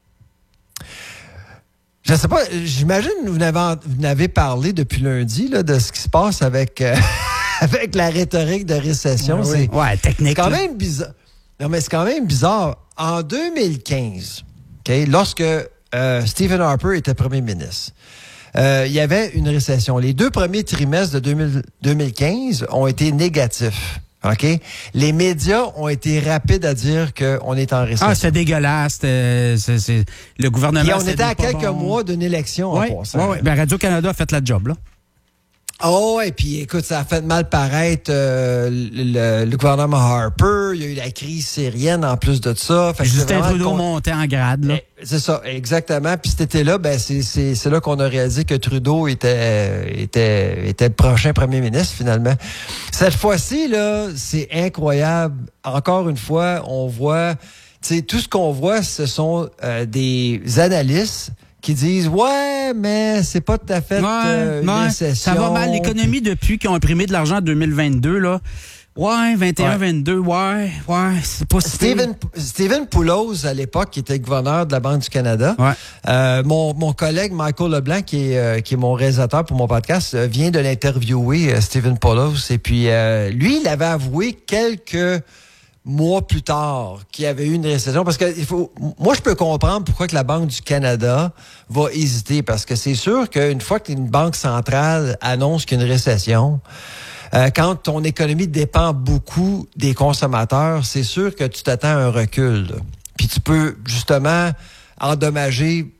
K: Je sais pas, j'imagine que vous n'avez, vous n'avez parlé depuis lundi là, de ce qui se passe avec... Euh, avec la rhétorique de récession,
I: ouais,
K: c'est,
I: ouais, technique,
K: c'est quand
I: là.
K: même bizarre. Non, mais c'est quand même bizarre. En deux mille quinze, okay, lorsque euh, Stephen Harper était premier ministre, euh, il y avait une récession. Les deux premiers trimestres de deux mille, deux mille quinze ont été négatifs. OK? Les médias ont été rapides à dire qu'on est en récession.
I: Ah, c'est dégueulasse. C'est, c'est, c'est, le gouvernement...
K: Et on était à quelques
I: bon.
K: mois d'une élection
I: ouais,
K: en passant.
I: Oui, oui. Ben, Radio-Canada a fait la job, là.
K: Oh, et puis écoute, ça a fait mal paraître euh, le, le gouvernement Harper. Il y a eu la crise syrienne en plus de ça. Fait
I: Justin Trudeau con... montait en grade, là.
K: C'est ça, exactement. Puis cet été-là, ben c'est, c'est, c'est là qu'on a réalisé que Trudeau était, était, était le prochain premier ministre, finalement. Cette fois-ci, là, c'est incroyable. Encore une fois, on voit... Tu sais, tout ce qu'on voit, ce sont euh, des analystes qui disent « Ouais, mais c'est pas tout à fait
I: ouais,
K: euh, une
I: ouais,
K: récession. »
I: Ça va mal. L'économie, depuis qu'ils ont imprimé de l'argent en deux mille vingt-deux, là, ouais, vingt et un, ouais. vingt-deux, ouais, ouais, c'est pas si
K: Stephen, Stephen Poulos, à l'époque, qui était gouverneur de la Banque du Canada,
I: ouais.
K: euh, mon, mon collègue Michael Leblanc, qui est, euh, qui est mon réalisateur pour mon podcast, euh, vient de l'interviewer, euh, Stephen Poulos, et puis euh, lui, il avait avoué quelques... mois plus tard, qu'il y avait eu une récession. Parce que il faut, moi, je peux comprendre pourquoi que la Banque du Canada va hésiter. Parce que c'est sûr qu'une fois qu'une banque centrale annonce qu'il y a une récession, euh, quand ton économie dépend beaucoup des consommateurs, c'est sûr que tu t'attends à un recul. Là. Puis tu peux, justement, endommager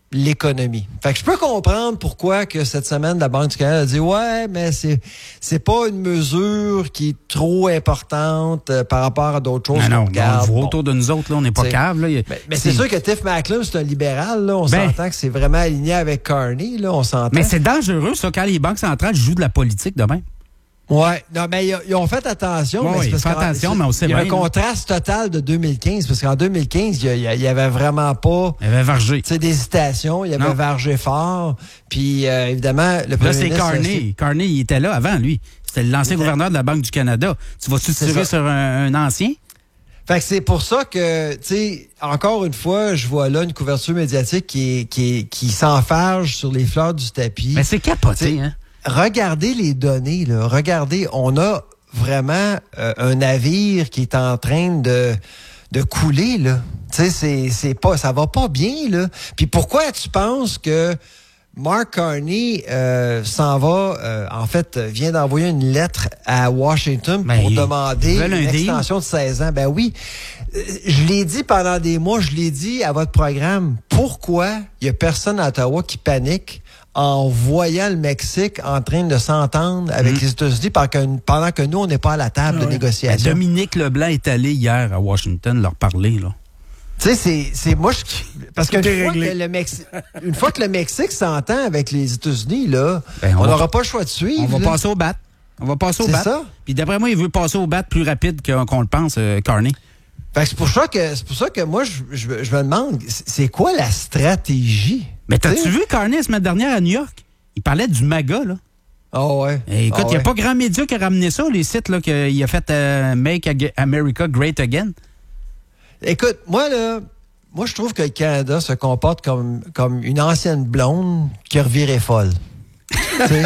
K: l'économie. Fait que je peux comprendre pourquoi que cette semaine, la Banque du Canada a dit « Ouais, mais c'est c'est pas une mesure qui est trop importante euh, par rapport à d'autres choses. »
I: Non, non,
K: regarde.
I: on le voit
K: Bon.
I: autour de nous autres, là, on n'est pas cave. Là.
K: Mais, mais c'est sûr que Tiff Macklem, c'est un libéral. Là. On
I: Ben,
K: s'entend que c'est vraiment aligné avec Carney. Là. On s'entend.
I: Mais c'est dangereux, ça, quand les banques centrales jouent de la politique de même.
K: Ouais, non, mais ils, ils ont fait attention.
I: Ouais,
K: mais c'est
I: oui,
K: parce
I: fait
K: qu'en-
I: attention, mais on sait
K: il y a
I: bien,
K: un contraste total de deux mille quinze, parce qu'en deux mille quinze, il y, a- il y avait vraiment pas
I: Il avait vargé.
K: tu sais, d'hésitation, il y avait
I: Non.
K: vargé fort. Puis, euh, évidemment, le
I: Là,
K: premier
I: c'est
K: ministre...
I: Carney. Carney, il était là avant, lui. C'était l'ancien
K: Il était-
I: gouverneur de la Banque du Canada. Tu vas-tu
K: C'est
I: tirer
K: ça.
I: sur un, un ancien?
K: Fait que c'est pour ça que, tu sais, encore une fois, je vois là une couverture médiatique qui, est, qui, est, qui s'enfarge sur les fleurs du tapis.
I: Mais c'est capoté, hein?
K: Regardez les données, là. Regardez, on a vraiment euh, un navire qui est en train de, de couler, là. Tu sais, c'est, c'est pas, ça va pas bien, là. Puis pourquoi tu penses que Mark Carney euh, s'en va, euh, en fait, vient d'envoyer une lettre à Washington
I: Ben,
K: pour
I: ils
K: demander
I: veulent un
K: une
I: deal.
K: extension de seize ans. Ben oui, Euh, je l'ai dit pendant des mois, je l'ai dit à votre programme. Pourquoi il y a personne à Ottawa qui panique en voyant le Mexique en train de s'entendre avec
I: Mm.
K: les États-Unis pendant que, pendant que nous, on n'est pas à la table
J: Ah
K: de
J: ouais.
K: négociation?
I: Dominique Leblanc est allé hier à Washington leur parler, là.
K: Tu sais, c'est, c'est moi, je, parce
J: Tout
K: qu'une
J: est
K: fois
J: réglé.
K: que le Mexique, une fois que le Mexique s'entend avec les États-Unis, là,
I: Ben, on
K: on
I: va-
K: n'aura pas le choix de suivre.
I: On va
K: là.
I: passer au bat. On va passer au
K: C'est
I: bat.
K: ça.
I: Puis d'après moi, il veut passer au bat plus rapide que- qu'on le pense, euh, Carney.
K: Fait que c'est pour ça que, c'est pour ça que moi, je, je, je me demande, c'est c'est quoi la stratégie?
I: Mais t'as-tu
K: T'sais?
I: vu Carney la semaine dernière à New York? Il parlait du MAGA, là.
K: Ah ouais.
I: Et écoute, il
K: Ah
I: n'y a
K: ouais.
I: pas grand média qui a ramené ça, les sites là, qu'il a fait euh, Make Ag- America Great Again.
K: Écoute, moi, là, moi, je trouve que le Canada se comporte comme, comme une ancienne blonde qui a reviré folle. Tu sais?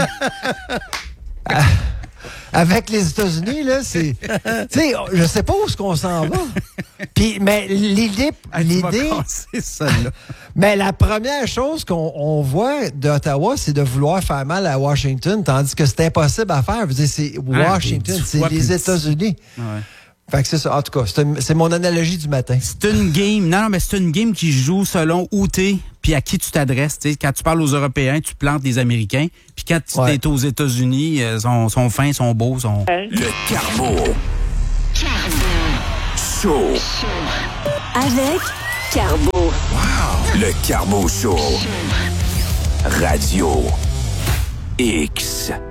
K: Ah, avec les États-Unis, là, c'est. Tu sais, je sais pas où est-ce qu'on s'en va. Puis, mais l'idée. l'idée
I: C'est ça, là.
K: mais la première chose qu'on on voit d'Ottawa, c'est de vouloir faire mal à Washington, tandis que c'est impossible à faire. Je veux dire, c'est Washington,
I: dix
K: c'est
I: fois
K: les
I: plus petit.
K: États-Unis.
I: Ouais.
K: Fait que c'est ça. En tout cas, c'est une- c'est mon analogie du matin.
I: C'est une game. Non, non, mais c'est une game qui joue selon où t'es puis à qui tu t'adresses. Tu sais, quand tu parles aux Européens, tu plantes les Américains. Puis quand tu
K: Ouais.
I: es aux États-Unis, ils euh, sont, sont fins, sont beaux, sont...
D: Le Carbo. Show.
E: Avec Carbo.
D: Le Carbo Show. Radio X.